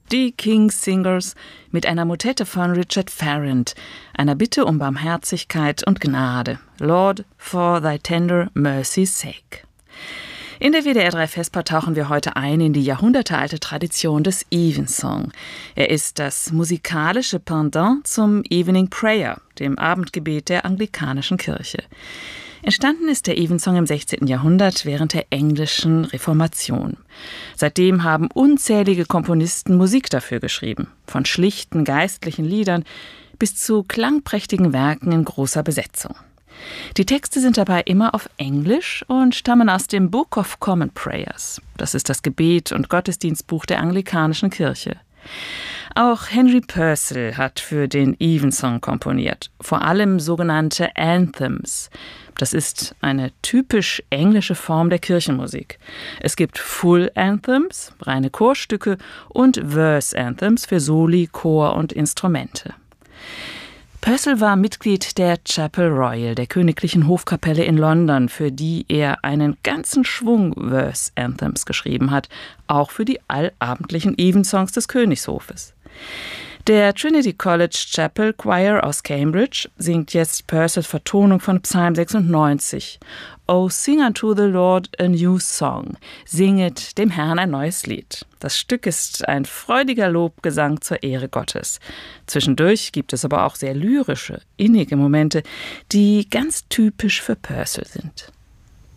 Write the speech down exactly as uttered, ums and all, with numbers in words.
Die King's Singers mit einer Motette von Richard Farrand, einer Bitte um Barmherzigkeit und Gnade. Lord, for thy tender mercy's sake. In der W D R drei Vesper tauchen wir heute ein in die jahrhundertealte Tradition des Evensong. Er ist das musikalische Pendant zum Evening Prayer, dem Abendgebet der anglikanischen Kirche. Entstanden ist der Evensong im sechzehnten Jahrhundert während der englischen Reformation. Seitdem haben unzählige Komponisten Musik dafür geschrieben, von schlichten geistlichen Liedern bis zu klangprächtigen Werken in großer Besetzung. Die Texte sind dabei immer auf Englisch und stammen aus dem Book of Common Prayers. Das ist das Gebet- und Gottesdienstbuch der anglikanischen Kirche. Auch Henry Purcell hat für den Evensong komponiert, vor allem sogenannte Anthems. Das ist eine typisch englische Form der Kirchenmusik. Es gibt Full Anthems, reine Chorstücke, und Verse Anthems für Soli, Chor und Instrumente. Purcell war Mitglied der Chapel Royal, der königlichen Hofkapelle in London, für die er einen ganzen Schwung Verse Anthems geschrieben hat, auch für die allabendlichen Evensongs des Königshofes. Der Trinity College Chapel Choir aus Cambridge singt jetzt Purcells Vertonung von Psalm sechsundneunzig. Oh, sing unto the Lord a new song. Singet dem Herrn ein neues Lied. Das Stück ist ein freudiger Lobgesang zur Ehre Gottes. Zwischendurch gibt es aber auch sehr lyrische, innige Momente, die ganz typisch für Purcell sind.